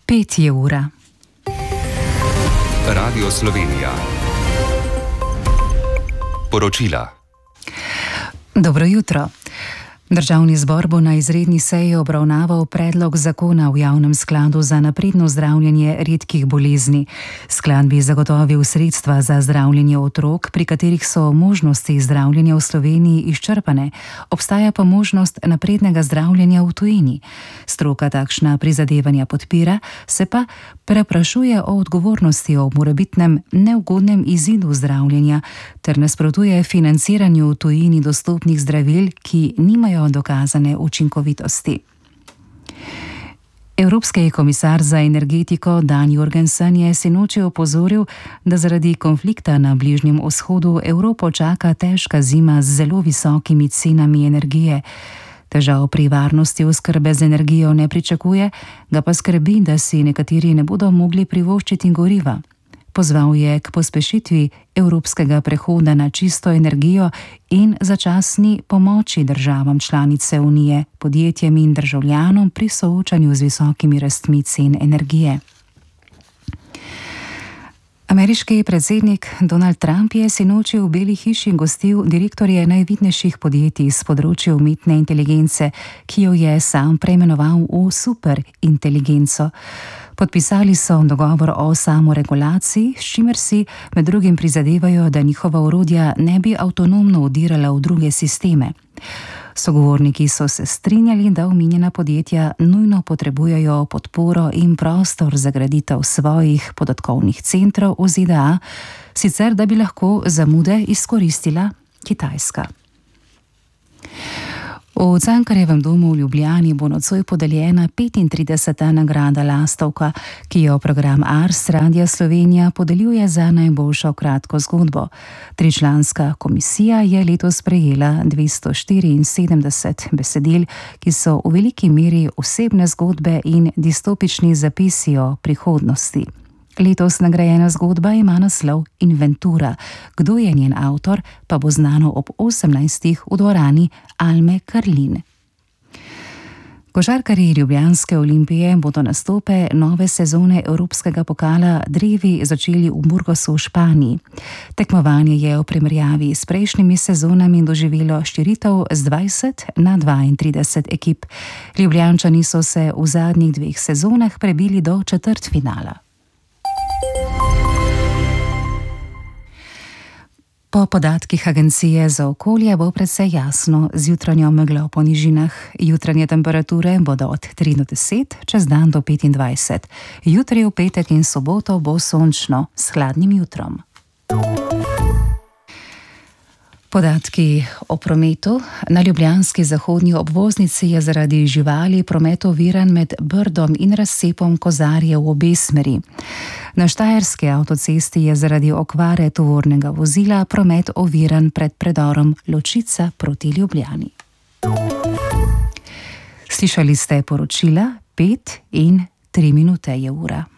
5 je ura. Radio Slovenija. Poročila. Dobro jutro. Državni zbor bo na izredni seji obravnaval predlog zakona o javnem skladu za napredno zdravljenje redkih bolezni. Sklad bi zagotovil sredstva za zdravljenje otrok, pri katerih so možnosti zdravljenja v Sloveniji izčrpane, obstaja pa možnost naprednega zdravljenja v tujini. Stroka takšna prizadevanja podpira, se pa preprašuje o odgovornosti o morebitnem neugodnem izidu zdravljenja ter nasprotuje financiranju v tujini dostopnih zdravil, ki nimajo dokazane učinkovitosti. Evropski komisar za energetiko Dan Jorgensen je sinoči opozoril, da zaradi konflikta na Bližnjem vzhodu Evropo čaka težka zima z zelo visokimi cenami energije. Težav pri varnosti oskrbe z energijo ne pričakuje, ga pa skrbi, da si nekateri ne bodo mogli privoščiti goriva. Pozval je k pospešitvi evropskega prehoda na čisto energijo in začasni pomoči državam članice Unije, podjetjem in državljanom pri soočanju z visokimi rastmi cen energije. Ameriški predsednik Donald Trump je sinoči v Beli hiši gostil direktorje najvidnejših podjetij s področja umetne inteligence, ki jo je sam preimenoval v superinteligenco. Podpisali so dogovor o samoregulaciji, s čimer si med drugim prizadevajo, da njihova orodja ne bi avtonomno vdirala v druge sisteme. Sogovorniki so se strinjali, da omenjena podjetja nujno potrebujejo podporo in prostor za graditev svojih podatkovnih centrov v ZDA, sicer da bi lahko zamude izkoristila Kitajska. V Cankarjevem domu v Ljubljani bo nocoj podeljena 35. nagrada Lastovka, ki jo program Ars Radia Slovenija podeljuje za najboljšo kratko zgodbo. Tričlanska komisija je letos prejela 274 besedil, ki so v veliki meri osebne zgodbe in distopični zapisi o prihodnosti. Letos nagrajena zgodba ima naslov Inventura. Kdo je njen avtor, pa bo znano ob 18. v dvorani Alme Karlin. Košarkarji Ljubljanske Olimpije bodo nastope nove sezone Evropskega pokala drevi začeli v Burgosu v Španiji. Tekmovanje je v primerjavi s prejšnjimi sezonami doživelo širitev z 20 na 32 ekip. Ljubljančani so se v zadnjih 2 sezonah prebili do četrtfinala. Po podatkih Agencije za okolje bo precej jasno, z jutranjo meglo po nižinah. Jutranje temperature bodo od 3 do 10, čez dan do 25. Jutri v petek in soboto bo sončno s hladnim jutrom. Podatki o prometu. Na ljubljanski zahodni obvoznici je zaradi živali promet oviran med Brdom in razcepom Kozarje v obe smeri. Na štajerski avtocesti je zaradi okvare tovornega vozila promet oviran pred predorom Ločica proti Ljubljani. Slišali ste poročila, 5 in 3 minute je ura.